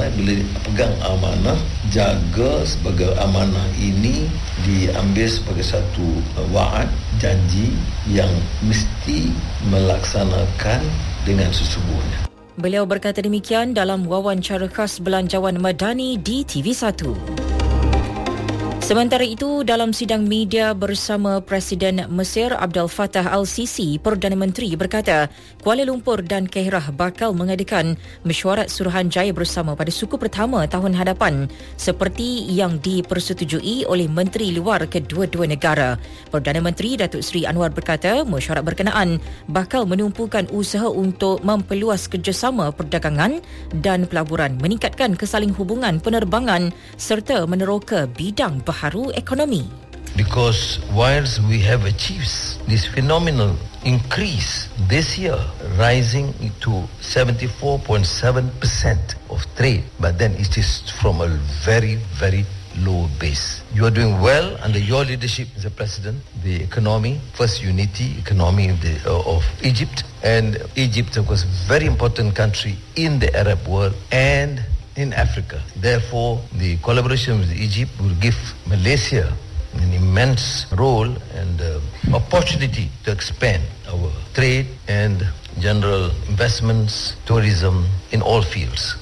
ramai bila pegang amanah, jaga sebagai amanah ini diambil sebagai satu wa'ad, janji yang mesti melaksanakan dengan sesungguhnya. Beliau berkata demikian dalam wawancara khas Belanjawan Madani di TV1. Sementara itu, dalam sidang media bersama Presiden Mesir Abdel Fattah Al-Sisi, Perdana Menteri berkata Kuala Lumpur dan Keirah bakal mengadakan mesyuarat Suruhanjaya bersama pada suku pertama tahun hadapan seperti yang dipersetujui oleh Menteri Luar kedua-dua negara. Perdana Menteri Datuk Seri Anwar berkata mesyuarat berkenaan bakal menumpukan usaha untuk memperluas kerjasama perdagangan dan pelaburan, meningkatkan kesaling hubungan penerbangan serta meneroka bidang baharu ekonomi. Because whilst we have achieved this phenomenal increase this year, rising to 74.7% of trade, but then it is from a very, very low base. You are doing well under your leadership, Mr. President. The economy, first unity economy of Egypt, and Egypt, of course, very important country in the Arab world and in Africa. Therefore, the collaboration with Egypt will give Malaysia an immense role and opportunity to expand our trade and general investments, tourism in all fields.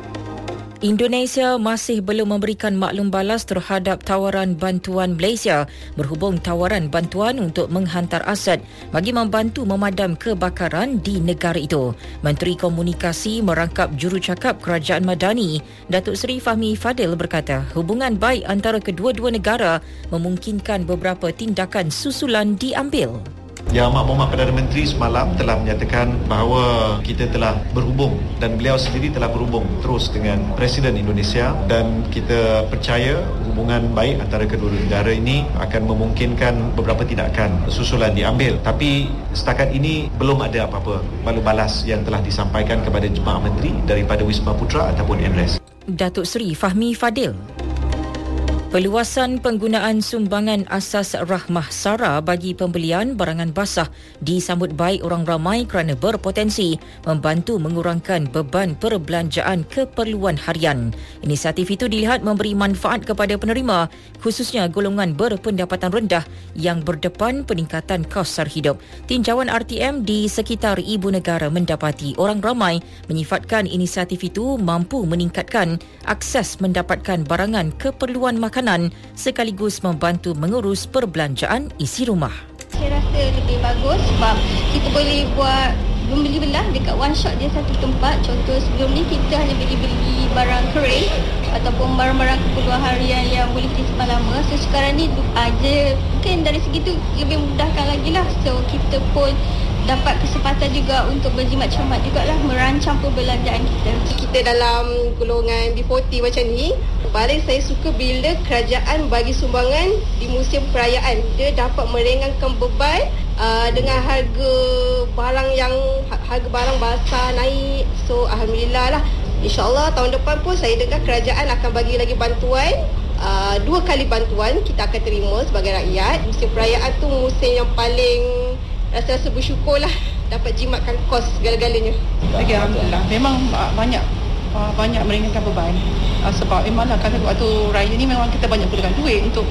Indonesia masih belum memberikan maklum balas terhadap tawaran bantuan Malaysia berhubung tawaran bantuan untuk menghantar aset bagi membantu memadam kebakaran di negara itu. Menteri Komunikasi merangkap jurucakap Kerajaan Madani, Datuk Seri Fahmi Fadil berkata hubungan baik antara kedua-dua negara memungkinkan beberapa tindakan susulan diambil. Yang Amat Berhormat Perdana Menteri semalam telah menyatakan bahawa kita telah berhubung dan beliau sendiri telah berhubung terus dengan Presiden Indonesia dan kita percaya hubungan baik antara kedua negara ini akan memungkinkan beberapa tindakan susulan diambil. Tapi setakat ini belum ada apa-apa balas yang telah disampaikan kepada Jemaah Menteri daripada Wisma Putra ataupun MRES. Datuk Seri Fahmi Fadil. Perluasan penggunaan sumbangan asas rahmah SARA bagi pembelian barangan basah disambut baik orang ramai kerana berpotensi membantu mengurangkan beban perbelanjaan keperluan harian. Inisiatif itu dilihat memberi manfaat kepada penerima, khususnya golongan berpendapatan rendah yang berdepan peningkatan kos sara hidup. Tinjauan RTM di sekitar ibu negara mendapati orang ramai menyifatkan inisiatif itu mampu meningkatkan akses mendapatkan barangan keperluan makanan sekaligus membantu mengurus perbelanjaan isi rumah. Saya rasa lebih bagus sebab kita boleh buat membeli belah dekat one shot dia satu tempat. Contoh sebelum ni kita hanya beli barang kering ataupun barang-barang keperluan harian yang boleh disimpan lama. So sekarang ni aja mungkin dari segi tu lebih memudahkan lagi lah. So kita pun dapat kesempatan juga untuk berjimat cermat jugalah merancang perbelanjaan kita. Kita dalam golongan B40 macam ni, paling saya suka bila kerajaan bagi sumbangan di musim perayaan. Dia dapat meringankan beban dengan harga barang basah naik. So alhamdulillah lah. InsyaAllah tahun depan pun saya dengar kerajaan akan bagi lagi bantuan. 2 kali bantuan kita akan terima sebagai rakyat. Musim perayaan tu musim yang paling rasa bersyukur lah dapat jimatkan kos segala-galanya. Okay, alhamdulillah. Memang banyak meringankan beban. Sebab memanglah kan waktu raya ni memang kita banyak perlukan duit untuk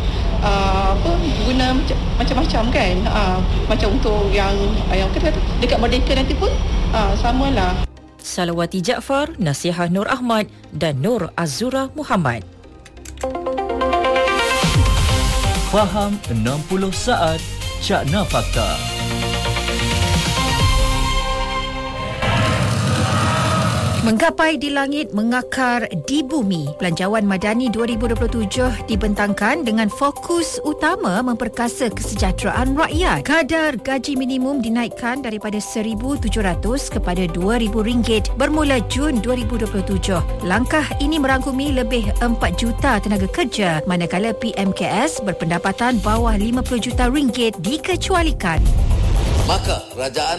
guna macam-macam kan. Macam untuk yang kita kata dekat Merdeka nanti pun samalah. Salawati Jaafar, Nasihah Nur Ahmad dan Nur Azura Muhammad. Faham 60 saat Cakna Fakta. Menggapai di langit, mengakar di bumi. Belanjawan Madani 2027 dibentangkan dengan fokus utama memperkasa kesejahteraan rakyat. Kadar gaji minimum dinaikkan daripada RM1,700 kepada RM2,000 bermula Jun 2027. Langkah ini merangkumi lebih 4 juta tenaga kerja, manakala PMKS berpendapatan bawah RM50 juta dikecualikan. Maka kerajaan